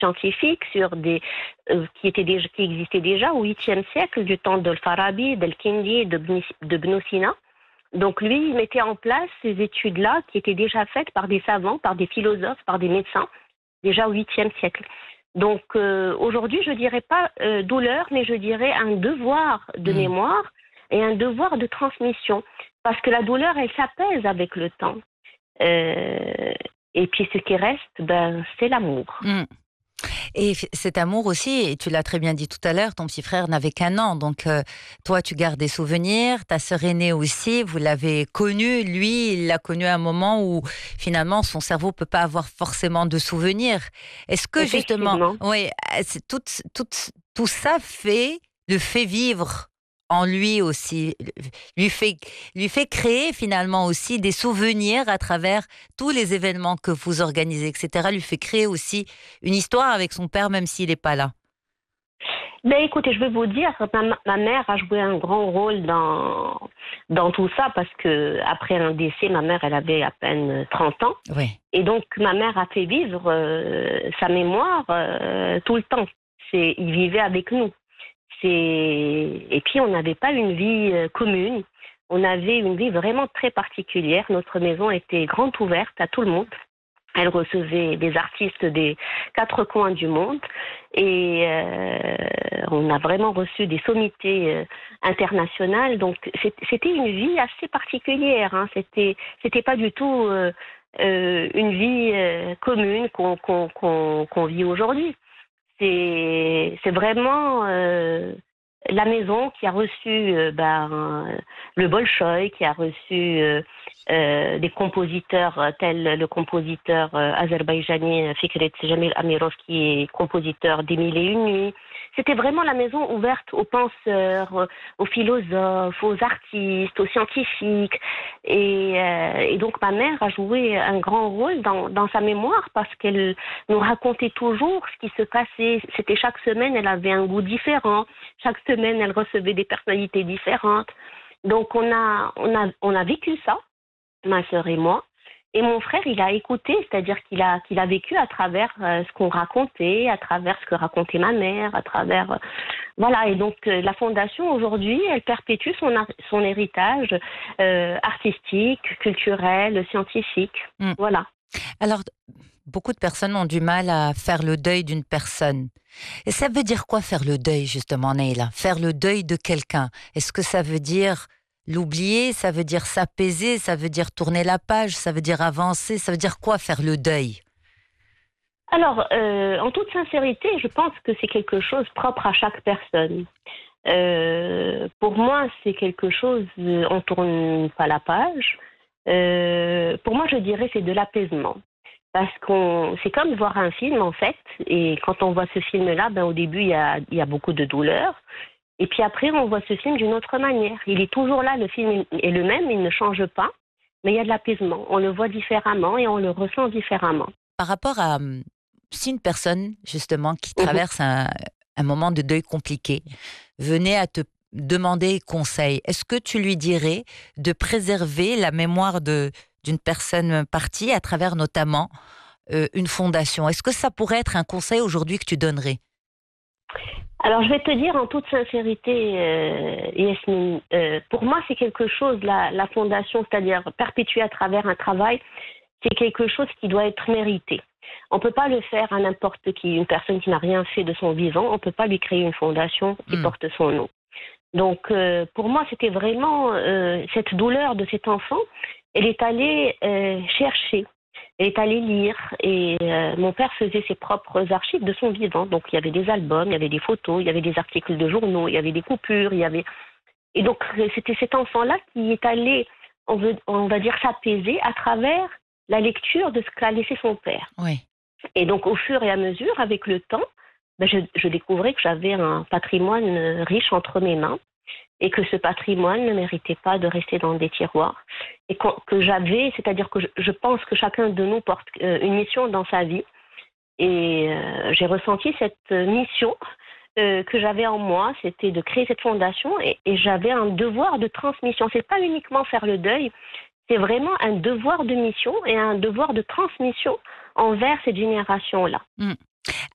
scientifiques qui existaient déjà au 8e siècle, du temps d'Al-Farabi, d'Al-Kindi, de Ibn Sina. Donc lui, il mettait en place ces études-là qui étaient déjà faites par des savants, par des philosophes, par des médecins, déjà au 8e siècle. Donc aujourd'hui, je dirais pas douleur, mais je dirais un devoir de mémoire et un devoir de transmission. Parce que la douleur, elle s'apaise avec le temps. Et puis ce qui reste, c'est l'amour. Et cet amour aussi, et tu l'as très bien dit tout à l'heure, ton petit frère n'avait qu'1 an, donc toi tu gardes des souvenirs, ta sœur aînée aussi, vous l'avez connu, lui il l'a connu à un moment où finalement son cerveau peut pas avoir forcément de souvenirs. Est-ce que justement, oui, tout ça le fait vivre en lui aussi, lui fait créer finalement aussi des souvenirs à travers tous les événements que vous organisez, etc. Lui fait créer aussi une histoire avec son père, même s'il n'est pas là. Écoutez, je vais vous dire, ma mère a joué un grand rôle dans tout ça parce que après un décès, ma mère, elle avait à peine 30 ans. Oui. Et donc, ma mère a fait vivre sa mémoire tout le temps. Il vivait avec nous. Et puis, on n'avait pas une vie commune. On avait une vie vraiment très particulière. Notre maison était grande ouverte à tout le monde. Elle recevait des artistes des 4 coins du monde. Et on a vraiment reçu des sommités internationales. Donc, c'était une vie assez particulière. Hein. C'était pas du tout une vie commune qu'on vit aujourd'hui. C'est vraiment la maison qui a reçu le Bolchoï, qui a reçu des compositeurs tels le compositeur azerbaïdjanais Fikret Jamil Amirov, qui est compositeur des Mille et une nuits. C'était vraiment la maison ouverte aux penseurs, aux philosophes, aux artistes, aux scientifiques. Et donc ma mère a joué un grand rôle dans sa mémoire parce qu'elle nous racontait toujours ce qui se passait. C'était chaque semaine, elle avait un goût différent. Chaque semaine, elle recevait des personnalités différentes. Donc on a vécu ça, ma sœur et moi. Et mon frère, il a écouté, c'est-à-dire qu'il a vécu à travers ce qu'on racontait, à travers ce que racontait ma mère, à travers... voilà, et donc la Fondation, aujourd'hui, elle perpétue son héritage artistique, culturel, scientifique. Voilà. Alors, beaucoup de personnes ont du mal à faire le deuil d'une personne. Et ça veut dire quoi faire le deuil, justement, Neila? Faire le deuil de quelqu'un. Est-ce que ça veut dire l'oublier? Ça veut dire s'apaiser? Ça veut dire tourner la page? Ça veut dire avancer? Ça veut dire quoi faire le deuil? Alors, en toute sincérité, je pense que c'est quelque chose propre à chaque personne. Pour moi, c'est quelque chose, on tourne pas la page. Pour moi, je dirais c'est de l'apaisement. Parce c'est comme voir un film, en fait. Et quand on voit ce film-là, au début, il y a beaucoup de douleur. Et puis après, on voit ce film d'une autre manière. Il est toujours là, le film est le même, il ne change pas. Mais il y a de l'apaisement. On le voit différemment et on le ressent différemment. Par rapport à... Si une personne, justement, qui traverse un moment de deuil compliqué, venait à te demander conseil, est-ce que tu lui dirais de préserver la mémoire d'une personne partie à travers notamment une fondation? Est-ce que ça pourrait être un conseil aujourd'hui que tu donnerais? Alors, je vais te dire en toute sincérité, Yasmine, pour moi, c'est quelque chose, la fondation, c'est-à-dire perpétuer à travers un travail, c'est quelque chose qui doit être mérité. On ne peut pas le faire à n'importe qui, une personne qui n'a rien fait de son vivant, on ne peut pas lui créer une fondation qui porte son nom. Donc, pour moi, c'était vraiment cette douleur de cet enfant, elle est allée chercher. Elle est allée lire et mon père faisait ses propres archives de son vivant. Donc il y avait des albums, il y avait des photos, il y avait des articles de journaux, il y avait des coupures, Et donc c'était cet enfant-là qui est allé, on va dire, s'apaiser à travers la lecture de ce qu'a laissé son père. Oui. Et donc au fur et à mesure, avec le temps, je découvrais que j'avais un patrimoine riche entre mes mains. Et que ce patrimoine ne méritait pas de rester dans des tiroirs. Et que j'avais, c'est-à-dire que je pense que chacun de nous porte une mission dans sa vie. Et j'ai ressenti cette mission que j'avais en moi, c'était de créer cette fondation. Et j'avais un devoir de transmission. C'est pas uniquement faire le deuil, c'est vraiment un devoir de mission et un devoir de transmission envers cette génération-là.